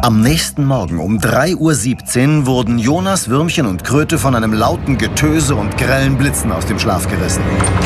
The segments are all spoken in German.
Am nächsten Morgen um 3:17 Uhr wurden Jonas, Würmchen und Kröte von einem lauten Getöse und grellen Blitzen aus dem Schlaf gerissen.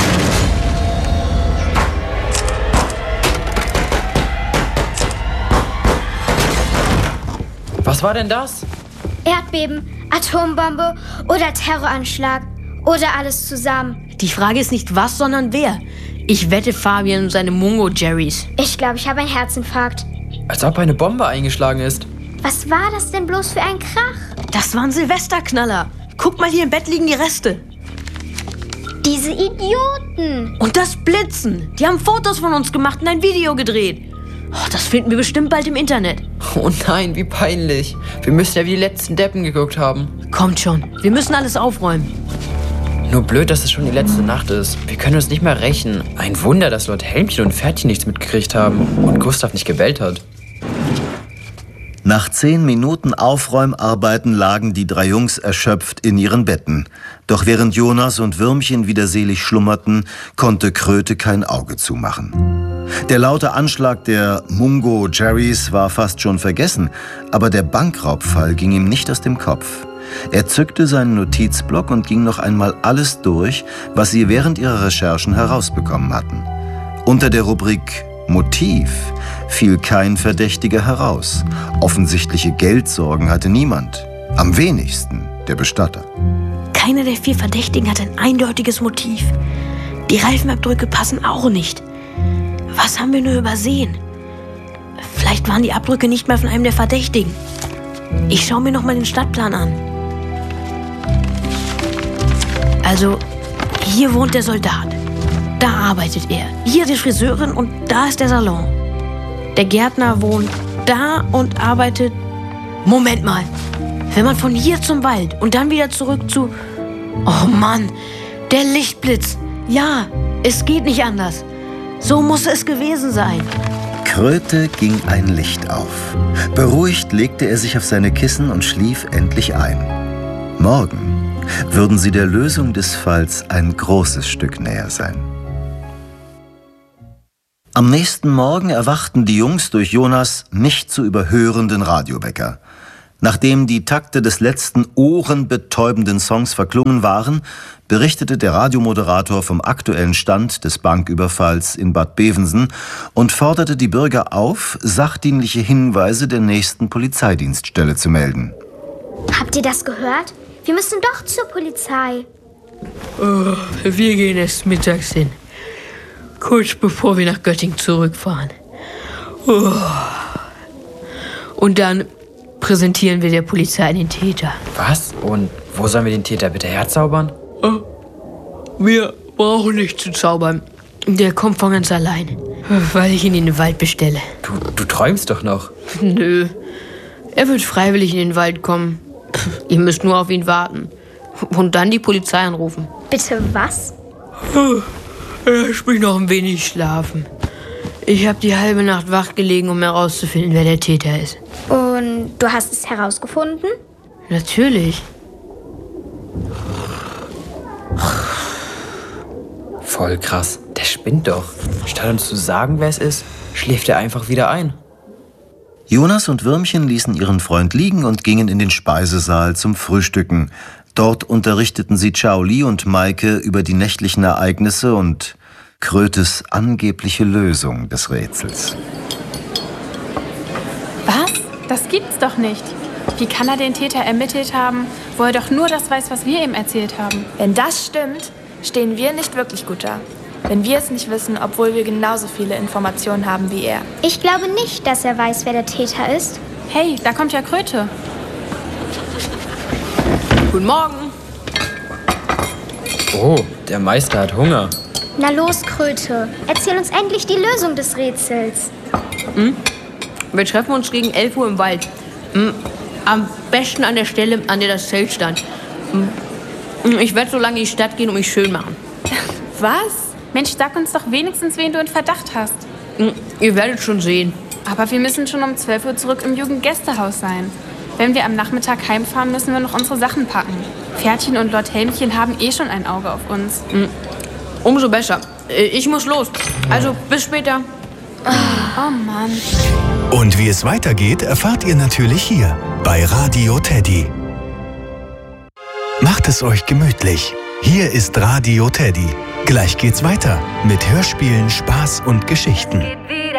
Was war denn das? Erdbeben, Atombombe oder Terroranschlag oder alles zusammen. Die Frage ist nicht was, sondern wer. Ich wette Fabian und seine Mungo-Jerrys. Ich glaube, ich habe einen Herzinfarkt. Als ob eine Bombe eingeschlagen ist. Was war das denn bloß für ein Krach? Das waren Silvesterknaller. Guck mal, hier im Bett liegen die Reste. Diese Idioten. Und das Blitzen. Die haben Fotos von uns gemacht und ein Video gedreht. Oh, das finden wir bestimmt bald im Internet. Oh nein, wie peinlich. Wir müssen ja wie die letzten Deppen geguckt haben. Kommt schon, wir müssen alles aufräumen. Nur blöd, dass es schon die letzte Nacht ist. Wir können uns nicht mehr rächen. Ein Wunder, dass Lord Helmchen und Pferdchen nichts mitgekriegt haben und Gustav nicht gebellt hat. Nach 10 Minuten Aufräumarbeiten lagen die 3 Jungs erschöpft in ihren Betten. Doch während Jonas und Würmchen wieder selig schlummerten, konnte Kröte kein Auge zumachen. Der laute Anschlag der Mungo-Jerrys war fast schon vergessen, aber der Bankraubfall ging ihm nicht aus dem Kopf. Er zückte seinen Notizblock und ging noch einmal alles durch, was sie während ihrer Recherchen herausbekommen hatten. Unter der Rubrik Motiv fiel kein Verdächtiger heraus. Offensichtliche Geldsorgen hatte niemand. Am wenigsten der Bestatter. Keiner der 4 Verdächtigen hat ein eindeutiges Motiv. Die Reifenabdrücke passen auch nicht. Was haben wir nur übersehen? Vielleicht waren die Abdrücke nicht mehr von einem der Verdächtigen. Ich schaue mir noch mal den Stadtplan an. Also, hier wohnt der Soldat. Da arbeitet er. Hier die Friseurin und da ist der Salon. Der Gärtner wohnt da und arbeitet... Moment mal. Wenn man von hier zum Wald und dann wieder zurück zu... Oh Mann, der Lichtblitz. Ja, es geht nicht anders. So muss es gewesen sein. Kröte ging ein Licht auf. Beruhigt legte er sich auf seine Kissen und schlief endlich ein. Morgen würden sie der Lösung des Falls ein großes Stück näher sein. Am nächsten Morgen erwachten die Jungs durch Jonas' nicht zu überhörenden Radiowecker. Nachdem die Takte des letzten ohrenbetäubenden Songs verklungen waren, berichtete der Radiomoderator vom aktuellen Stand des Banküberfalls in Bad Bevensen und forderte die Bürger auf, sachdienliche Hinweise der nächsten Polizeidienststelle zu melden. Habt ihr das gehört? Wir müssen doch zur Polizei. Oh, wir gehen erst mittags hin. Kurz bevor wir nach Göttingen zurückfahren. Oh. Und dann präsentieren wir der Polizei den Täter. Was? Und wo sollen wir den Täter bitte herzaubern? Oh. Wir brauchen nicht zu zaubern. Der kommt von ganz allein, weil ich ihn in den Wald bestelle. Du träumst doch noch. Nö, er wird freiwillig in den Wald kommen. Ihr müsst nur auf ihn warten. Und dann die Polizei anrufen. Bitte was? Ich will noch ein wenig schlafen. Ich habe die halbe Nacht wach gelegen, um herauszufinden, wer der Täter ist. Und du hast es herausgefunden? Natürlich. Voll krass. Der spinnt doch. Statt uns zu sagen, wer es ist, schläft er einfach wieder ein. Jonas und Würmchen ließen ihren Freund liegen und gingen in den Speisesaal zum Frühstücken. Dort unterrichteten sie Xiaoli und Maike über die nächtlichen Ereignisse und Krötes angebliche Lösung des Rätsels. Was? Das gibt's doch nicht. Wie kann er den Täter ermittelt haben, wo er doch nur das weiß, was wir ihm erzählt haben? Wenn das stimmt, stehen wir nicht wirklich gut da. Wenn wir es nicht wissen, obwohl wir genauso viele Informationen haben wie er. Ich glaube nicht, dass er weiß, wer der Täter ist. Hey, da kommt ja Kröte. Guten Morgen. Oh, der Meister hat Hunger. Na los, Kröte. Erzähl uns endlich die Lösung des Rätsels. Wir treffen uns gegen 11 Uhr im Wald. Am besten an der Stelle, an der das Zelt stand. Ich werde so lange in die Stadt gehen und mich schön machen. Was? Mensch, sag uns doch wenigstens, wen du in Verdacht hast. Ihr werdet schon sehen. Aber wir müssen schon um 12 Uhr zurück im Jugendgästehaus sein. Wenn wir am Nachmittag heimfahren, müssen wir noch unsere Sachen packen. Pferdchen und Lord Helmchen haben eh schon ein Auge auf uns. Umso besser. Ich muss los. Also, bis später. Oh Mann. Und wie es weitergeht, erfahrt ihr natürlich hier bei Radio Teddy. Macht es euch gemütlich. Hier ist Radio Teddy. Gleich geht's weiter mit Hörspielen, Spaß und Geschichten.